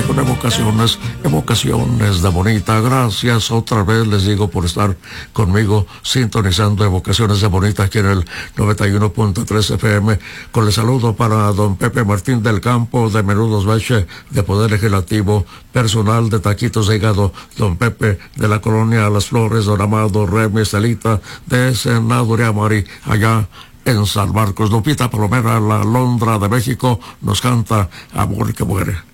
con evocaciones de Bonita. Gracias otra vez, les digo, por estar conmigo sintonizando Evocaciones de Bonita aquí en el 91.3 FM, con el saludo para don Pepe Martín del Campo de Menudos Bache de Poder Legislativo, personal de Taquitos de Hígado, don Pepe de la Colonia Las Flores, don Amado Remy Estelita de Senaduría Mari, allá en San Marcos. Lupita Palomera, la Londra de México, nos canta Amor que muere.